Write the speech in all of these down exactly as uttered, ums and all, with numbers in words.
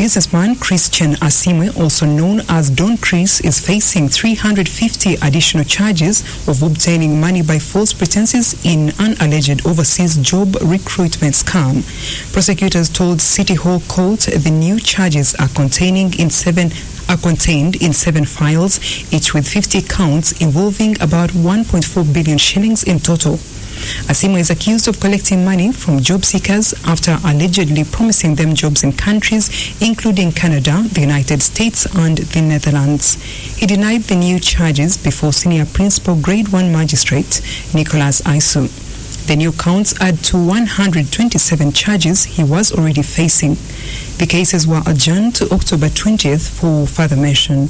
businessman Christian Asimwe, also known as Don Chris, is facing three hundred fifty additional charges of obtaining money by false pretenses in an alleged overseas job recruitment scam. Prosecutors told City Hall Court the new charges are containing in seven are contained in seven files, each with fifty counts involving about one point four billion shillings in total. Asimwe is accused of collecting money from job seekers after allegedly promising them jobs in countries including Canada, the United States and the Netherlands. He denied the new charges before Senior Principal Grade one Magistrate Nicholas Aisu. The new counts add to one hundred twenty-seven charges he was already facing. The cases were adjourned to October twentieth for further mention.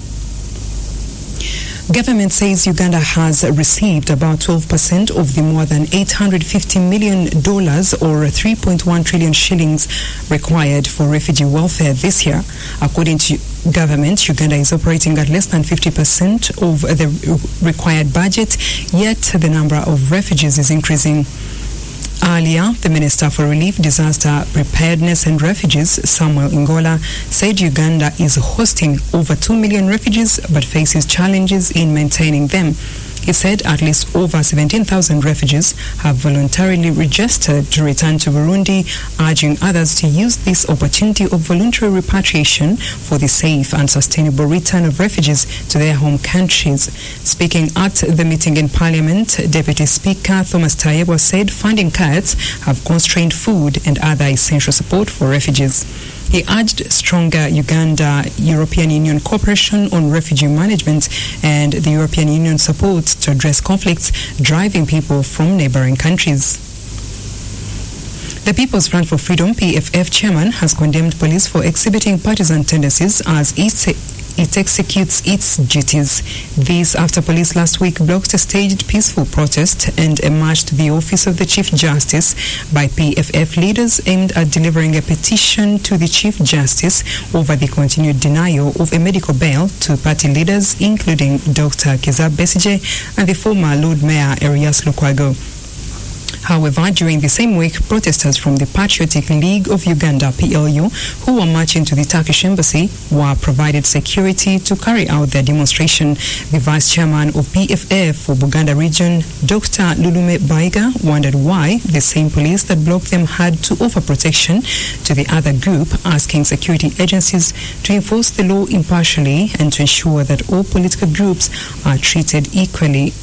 Government says Uganda has received about twelve percent of the more than eight hundred fifty million dollars or three point one trillion shillings required for refugee welfare this year. According to government, Uganda is operating at less than fifty percent of the required budget, yet the number of refugees is increasing. Earlier, the Minister for Relief, Disaster Preparedness and Refugees, Samuel Ngola, said Uganda is hosting over two million refugees but faces challenges in maintaining them. He said at least over seventeen thousand refugees have voluntarily registered to return to Burundi, urging others to use this opportunity of voluntary repatriation for the safe and sustainable return of refugees to their home countries. Speaking at the meeting in Parliament, Deputy Speaker Thomas Tayebwa said funding cuts have constrained food and other essential support for refugees. He urged stronger Uganda-European Union cooperation on refugee management and the European Union support to address conflicts driving people from neighboring countries. The People's Front for Freedom, P F F chairman, has condemned police for exhibiting partisan tendencies as it It executes its duties. This after police last week blocked a staged peaceful protest and emerged the office of the Chief Justice by P F F leaders aimed at delivering a petition to the Chief Justice over the continued denial of a medical bail to party leaders including Doctor Kizza Besigye and the former Lord Mayor Erias Lukwago. However, during the same week, protesters from the Patriotic League of Uganda, P L U, who were marching to the Turkish embassy, were provided security to carry out their demonstration. The vice chairman of P F F for Buganda region, Doctor Lulume Baiga, wondered why the same police that blocked them had to offer protection to the other group, asking security agencies to enforce the law impartially and to ensure that all political groups are treated equally.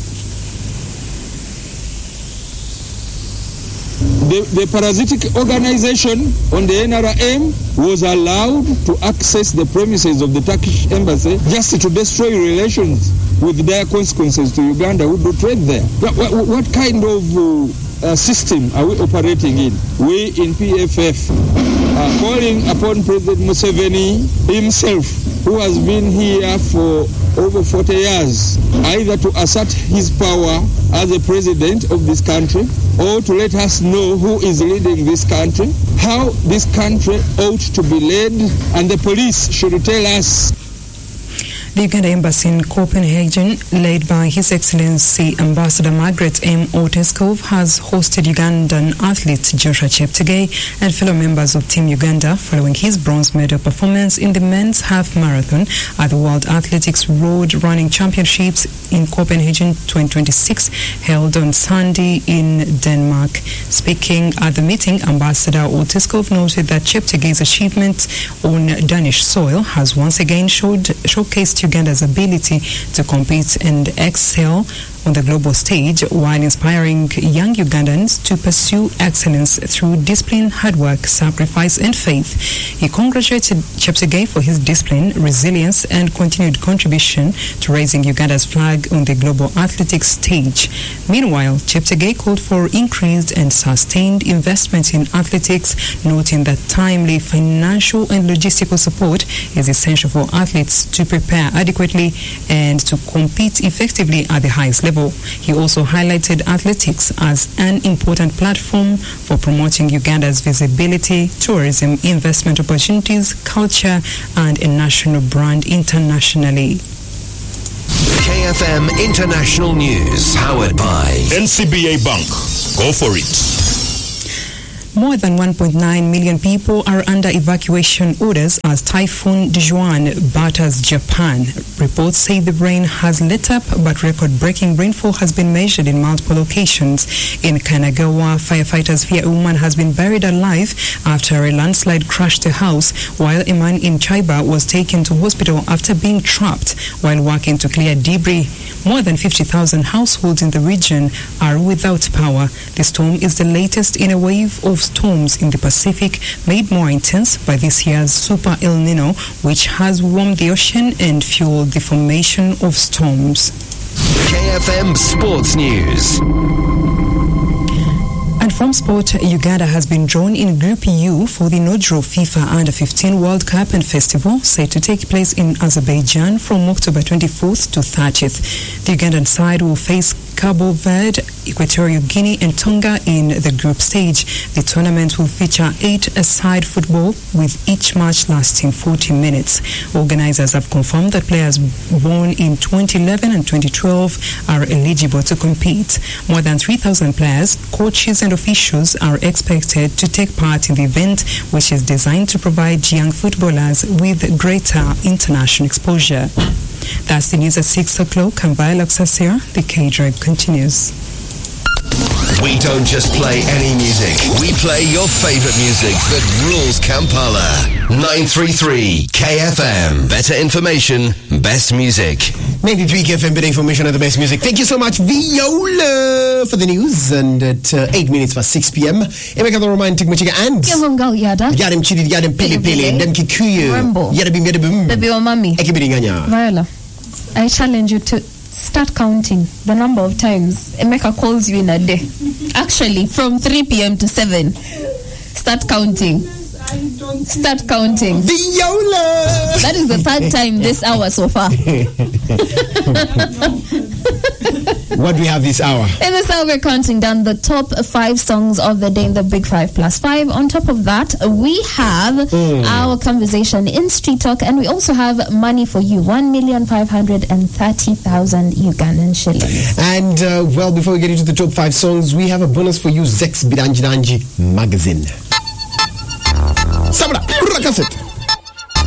The, the parasitic organization on the N R M was allowed to access the premises of the Turkish embassy just to destroy relations with their consequences to Uganda who do trade there. What, what, what kind of uh, uh, system are we operating in? We in P F F are calling upon President Museveni himself, who has been here for over forty years, either to assert his power as a president of this country or to let us know who is leading this country, how this country ought to be led, and the police should tell us. The Uganda Embassy in Copenhagen, led by His Excellency Ambassador Margaret M. Oteskov, has hosted Ugandan athlete Joshua Cheptegei and fellow members of Team Uganda following his bronze medal performance in the men's half marathon at the World Athletics Road Running Championships in Copenhagen twenty twenty-six, held on Sunday in Denmark. Speaking at the meeting, Ambassador Oteskov noted that Cheptegei's achievement on Danish soil has once again showed showcased Uganda's ability to compete and excel on the global stage while inspiring young Ugandans to pursue excellence through discipline, hard work, sacrifice and faith. He congratulated Cheptegei for his discipline, resilience and continued contribution to raising Uganda's flag on the global athletics stage. Meanwhile, Cheptegei called for increased and sustained investment in athletics, noting that timely financial and logistical support is essential for athletes to prepare adequately and to compete effectively at the highest level. He also highlighted athletics as an important platform for promoting Uganda's visibility, tourism, investment opportunities, culture, and a national brand internationally. K F M International News, powered by N C B A Bank. Go for it. More than one point nine million people are under evacuation orders as Typhoon Dijuan batters Japan. Reports say the rain has let up, but record-breaking rainfall has been measured in multiple locations. In Kanagawa, firefighters fear a woman has been buried alive after a landslide crashed a house, while a man in Chiba was taken to hospital after being trapped while working to clear debris. More than fifty thousand households in the region are without power. The storm is the latest in a wave of storms in the Pacific, made more intense by this year's Super El Nino, which has warmed the ocean and fueled the formation of storms. K F M Sports News. And from sport, Uganda has been drawn in Group U for the inaugural FIFA Under fifteen World Cup and Festival, set to take place in Azerbaijan from October twenty-fourth to thirtieth. The Ugandan side will face Cabo Verde, Equatorial Guinea and Tonga in the group stage. The tournament will feature eight-a-side football, with each match lasting forty minutes. Organizers have confirmed that players born in twenty eleven and twenty twelve are eligible to compete. More than three thousand players, coaches and officials are expected to take part in the event, which is designed to provide young footballers with greater international exposure. That's the news at six o'clock. I'm Viola Xasia. The K-Drive continues. We don't just play any music. We play your favorite music that rules Kampala. nine three three K F M. Better information, best music. ninety-three K F M, better information and the best music. Thank you so much, Viola, for the news. And at uh, eight minutes past six p.m. Emeka the romantic Michiga and Yavongal Yada. Yadam Chidi, Yadam Pili Pili, and Dem Kikuyu. Rambo. Yadabim Yadabim. Baby or mommy. Ekibidinganya. Viola, I challenge you to start counting the number of times Emeka calls you in a day. Actually, from three p.m. to seven. Start counting. Start counting. Viola! That is the third time this hour so far. What do we have this hour? In this hour, we're counting down the top five songs of the day in the Big Five Plus Five. On top of that, we have mm. our conversation in Street Talk, and we also have money for you, one million five hundred thirty thousand Ugandan shillings. And, uh, well, before we get into the top five songs, we have a bonus for you, Zex Bidanjidanji Magazine. Sabra, cassette.